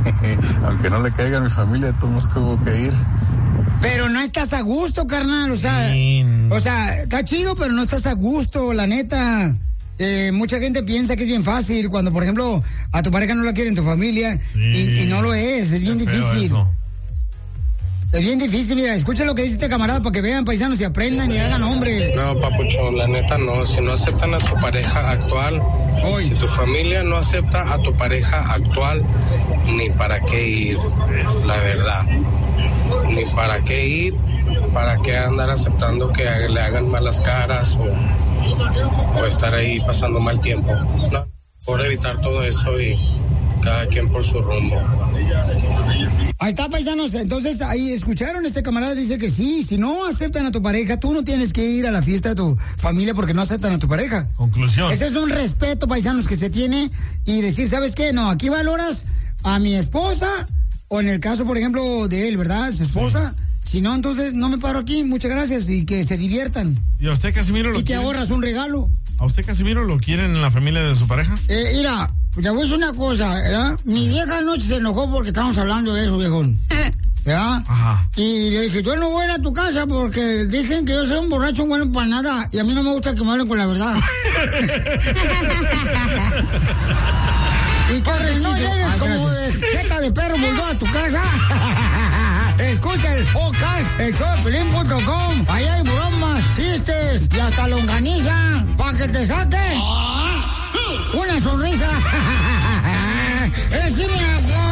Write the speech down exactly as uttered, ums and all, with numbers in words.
Aunque no le caiga a mi familia, todos que hubo que ir. Pero no estás a gusto, carnal, o sea, sí. o sea, está chido, pero no estás a gusto, la neta. Eh, mucha gente piensa que es bien fácil cuando, por ejemplo, a tu pareja no la quiere en tu familia sí. y, y no lo es, es bien difícil. Eso. Es bien difícil, mira, escucha lo que dice este camarada para que vean, paisanos, y aprendan y hagan hombre. No, papucho, la neta no, si no aceptan a tu pareja actual, Hoy. si tu familia no acepta a tu pareja actual, ni para qué ir, la verdad. Ni para qué ir, para qué andar aceptando que le hagan malas caras o, o estar ahí pasando mal tiempo. No, por evitar todo eso y cada quien por su rumbo. Ahí está, paisanos. Entonces, ahí escucharon, este camarada dice que sí, si no aceptan a tu pareja, tú no tienes que ir a la fiesta de tu familia porque no aceptan a tu pareja. Conclusión. Ese es un respeto, paisanos, que se tiene y decir, ¿sabes qué? No, aquí valoras a mi esposa o en el caso, por ejemplo, de él, ¿verdad? Su esposa. Sí. Si no, entonces no me paro aquí. Muchas gracias y que se diviertan. ¿Y a usted, Casimiro, lo Y te quieren? ahorras un regalo. ¿A usted, Casimiro, lo quieren en la familia de su pareja? Eh, mira, ya voy a decir una cosa, ¿verdad? Mi vieja anoche se enojó porque estábamos hablando de eso, viejón. ¿Verdad? Ajá. Y le dije, yo no voy a ir a tu casa porque dicen que yo soy un borracho bueno para nada y a mí no me gusta que me hablen con la verdad. Y corre, no llegues como de jeta de perro bulldog a tu casa. Escucha el podcast, el show de Pelín punto com. Ahí hay bromas, chistes y hasta longaniza para que te saque una sonrisa. ¡Es